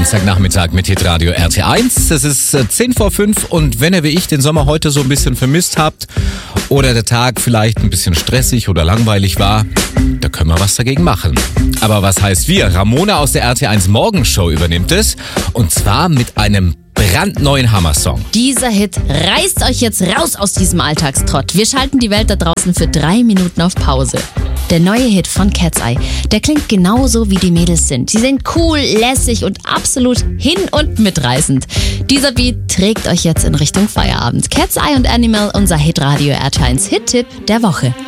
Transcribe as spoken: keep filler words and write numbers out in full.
Dienstagnachmittag mit Hitradio R T eins. Es ist zehn vor fünf und wenn ihr wie ich den Sommer heute so ein bisschen vermisst habt oder der Tag vielleicht ein bisschen stressig oder langweilig war, da können wir was dagegen machen. Aber was heißt wir? Ramona aus der R T eins Morgenshow übernimmt es und zwar mit einem brandneuen Hammer-Song. Dieser Hit reißt euch jetzt raus aus diesem Alltagstrott. Wir schalten die Welt da draußen für drei Minuten auf Pause. Der neue Hit von Cat's Eye, der klingt genauso wie die Mädels sind. Sie sind cool, lässig und absolut hin- und mitreißend. Dieser Beat trägt euch jetzt in Richtung Feierabend. Cat's Eye und Animal, unser Hitradio R T eins Hit-Tipp der Woche.